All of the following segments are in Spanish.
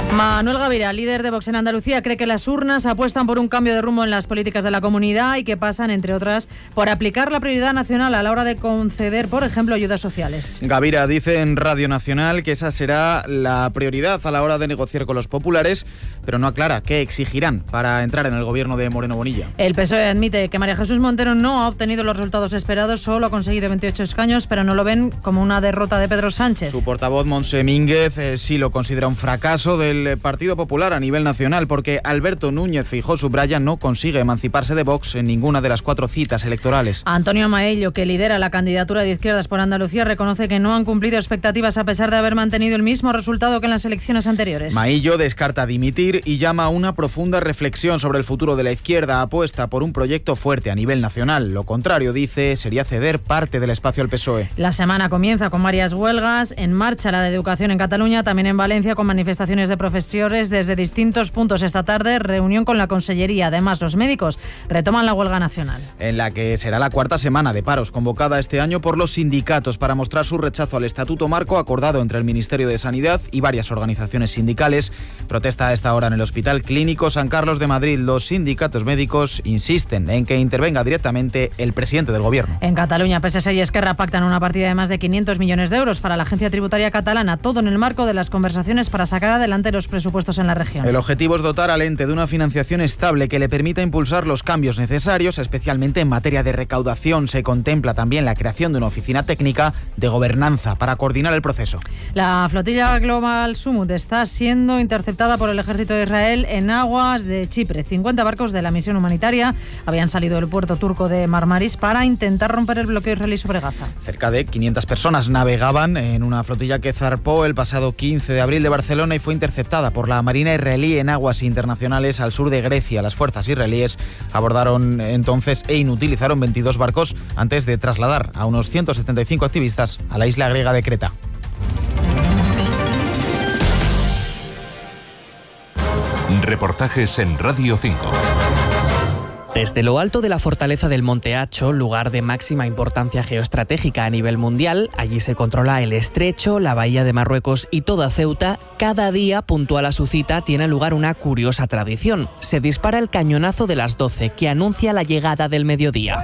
Manuel Gavira, líder de Vox en Andalucía, cree que las urnas apuestan por un cambio de rumbo en las políticas de la comunidad y que pasan, entre otras, por aplicar la prioridad nacional a la hora de conceder, por ejemplo, ayudas sociales. Gavira dice en Radio Nacional que esa será la prioridad a la hora de negociar con los populares, pero no aclara qué exigirán para entrar en el gobierno de Moreno Bonilla. El PSOE admite que María Jesús Montero no ha obtenido los resultados esperados, solo ha conseguido 28 escaños, pero no lo ven como una derrota de Pedro Sánchez. Su portavoz, Montse Mínguez, sí lo considera un fracaso del Partido Popular a nivel nacional, porque Alberto Núñez Feijóo subraya no consigue emanciparse de Vox en ninguna de las 4 citas electorales. Antonio Maello, que lidera la candidatura de Izquierdas por Andalucía, reconoce que no han cumplido expectativas a pesar de haber mantenido el mismo resultado que en las elecciones anteriores. Maello descarta dimitir y llama a una profunda reflexión sobre el futuro de la izquierda. Apuesta por un proyecto fuerte a nivel nacional. Lo contrario, dice, sería ceder parte del espacio al PSOE. La semana comienza con varias huelgas. En marcha la de educación en Cataluña, también en Valencia, con manifestaciones de profesores desde distintos puntos esta tarde, reunión con la Consellería. Además, los médicos retoman la huelga nacional. En la que será la 4ª semana de paros convocada este año por los sindicatos para mostrar su rechazo al Estatuto Marco acordado entre el Ministerio de Sanidad y varias organizaciones sindicales. Protesta a esta hora en el Hospital Clínico San Carlos de Madrid. Los sindicatos médicos insisten en que intervenga directamente el presidente del Gobierno. En Cataluña, PSC y Esquerra pactan una partida de más de 500 millones de euros para la agencia tributaria catalana, todo en el marco de las conversaciones para sacar adelante los presupuestos en la región. El objetivo es dotar al ente de una financiación estable que le permita impulsar los cambios necesarios, especialmente en materia de recaudación. Se contempla también la creación de una oficina técnica de gobernanza para coordinar el proceso. La flotilla Global Summit está siendo interceptada por el ejército de Israel en aguas de Chipre. 50 barcos de la misión humanitaria habían salido del puerto turco de Marmaris para intentar romper el bloqueo israelí sobre Gaza. Cerca de 500 personas navegaban en una flotilla que zarpó el pasado 15 de abril de Barcelona y fue interceptada por la Marina israelí en aguas internacionales al sur de Grecia. Las fuerzas israelíes abordaron entonces e inutilizaron 22 barcos antes de trasladar a unos 175 activistas a la isla griega de Creta. Reportajes en Radio 5. Desde lo alto de la fortaleza del Monte Acho, lugar de máxima importancia geoestratégica a nivel mundial, allí se controla el Estrecho, la Bahía de Marruecos y toda Ceuta. Cada día, puntual a su cita, tiene lugar una curiosa tradición. Se dispara el cañonazo de las 12, que anuncia la llegada del mediodía.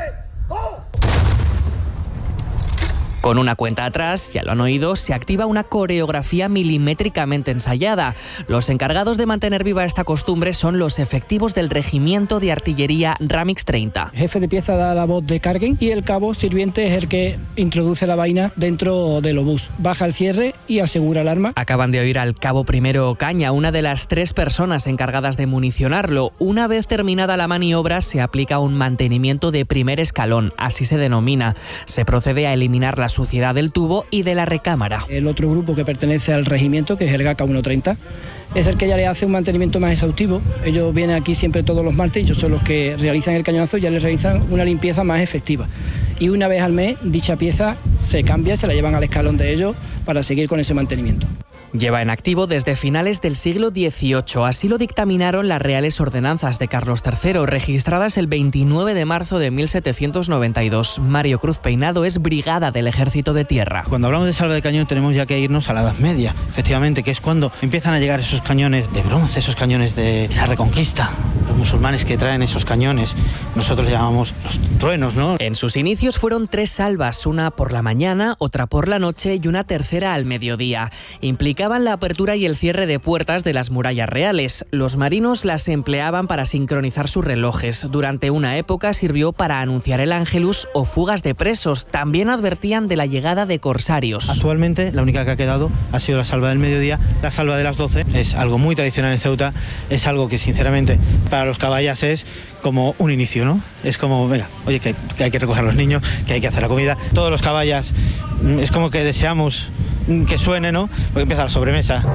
Con una cuenta atrás, ya lo han oído, se activa una coreografía milimétricamente ensayada. Los encargados de mantener viva esta costumbre son los efectivos del Regimiento de Artillería Ramix 30. El jefe de pieza da la voz de carguen y el cabo sirviente es el que introduce la vaina dentro del obús. Baja el cierre y asegura el arma. Acaban de oír al cabo primero Ocaña, una de las 3 personas encargadas de municionarlo. Una vez terminada la maniobra, se aplica un mantenimiento de primer escalón, así se denomina. Se procede a eliminar la suciedad del tubo y de la recámara. El otro grupo que pertenece al regimiento, que es el GACA 130, es el que ya le hace un mantenimiento más exhaustivo. Ellos vienen aquí siempre todos los martes y ellos son los que realizan el cañonazo y ya les realizan una limpieza más efectiva. Y una vez al mes dicha pieza se cambia, se la llevan al escalón de ellos para seguir con ese mantenimiento. Lleva en activo desde finales del siglo XVIII. Así lo dictaminaron las Reales Ordenanzas de Carlos III, registradas el 29 de marzo de 1792. Mario Cruz Peinado es brigada del Ejército de Tierra. Cuando hablamos de salva de cañón tenemos ya que irnos a la Edad Media, efectivamente, que es cuando empiezan a llegar esos cañones de bronce, esos cañones de la Reconquista. Los musulmanes que traen esos cañones, nosotros les llamamos los truenos, ¿no? En sus inicios fueron 3 salvas, una por la mañana, otra por la noche y una tercera al mediodía. Implicaban la apertura y el cierre de puertas de las murallas reales. Los marinos las empleaban para sincronizar sus relojes. Durante una época sirvió para anunciar el Ángelus o fugas de presos. También advertían de la llegada de corsarios. Actualmente la única que ha quedado ha sido la salva del mediodía. La salva de las 12 es algo muy tradicional en Ceuta, es algo que sinceramente para los caballas es como un inicio, ¿no? Es como, venga, oye, que hay que recoger a los niños, que hay que hacer la comida. Todos los caballas es como que deseamos que suene, ¿no? Porque empieza la sobremesa.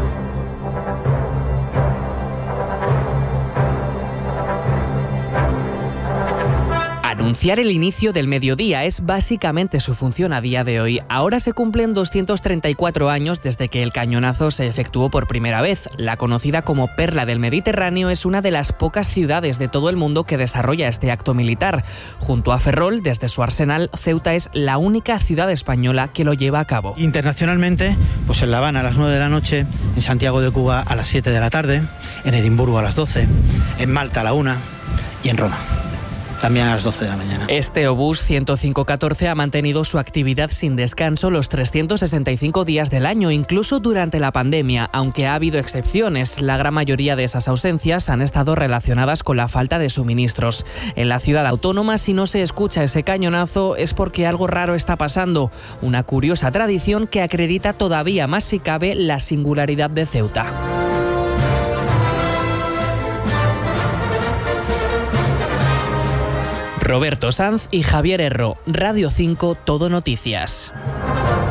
Anunciar el inicio del mediodía es básicamente su función a día de hoy. Ahora se cumplen 234 años desde que el cañonazo se efectuó por primera vez. La conocida como Perla del Mediterráneo es una de las pocas ciudades de todo el mundo que desarrolla este acto militar. Junto a Ferrol, desde su arsenal, Ceuta es la única ciudad española que lo lleva a cabo. Internacionalmente, pues en La Habana a las 9 de la noche, en Santiago de Cuba a las 7 de la tarde, en Edimburgo a las 12, en Malta a la 1 y en Roma también a las 12 de la mañana. Este obús 105-14 ha mantenido su actividad sin descanso los 365 días del año, incluso durante la pandemia, aunque ha habido excepciones. La gran mayoría de esas ausencias han estado relacionadas con la falta de suministros. En la ciudad autónoma, si no se escucha ese cañonazo, es porque algo raro está pasando. Una curiosa tradición que acredita todavía más, si cabe, la singularidad de Ceuta. Roberto Sanz y Javier Erro, Radio 5, Todo Noticias.